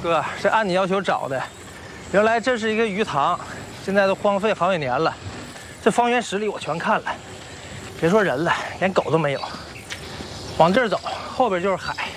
哥，是按你要求找的。原来这是一个鱼塘，现在都荒废好几年了。这方圆10里我全看了，别说人了，连狗都没有。往这儿走，后边就是海。